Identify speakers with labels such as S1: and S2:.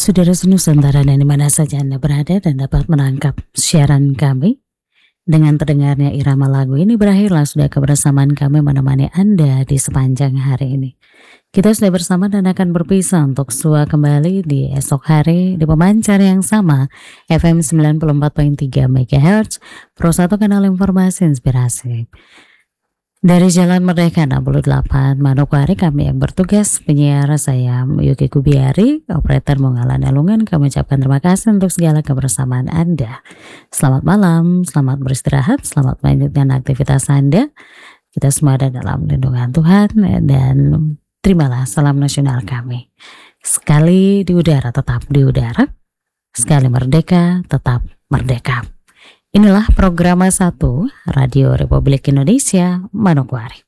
S1: Saudara Nusantara dan di mana saja Anda berada dan dapat menangkap siaran kami. Dengan terdengarnya irama lagu ini berakhirlah sudah kebersamaan kami menemani Anda di sepanjang hari ini. Kita sudah bersama dan akan berpisah untuk sua kembali di esok hari di pemancar yang sama FM 94.3 MHz Pro 1 kanal informasi inspirasi. Dari Jalan Merdeka 68 Manokwari kami yang bertugas penyiar saya Yuki Kubiari, operator Mongalan Alungan. Kami ucapkan terima kasih untuk segala kebersamaan Anda. Selamat malam, selamat beristirahat, selamat melanjutkan aktivitas Anda. Kita semua ada dalam lindungan Tuhan dan terimalah salam nasional kami. Sekali di udara tetap di udara, sekali merdeka tetap merdeka. Inilah program 1 Radio Republik Indonesia Manokwari.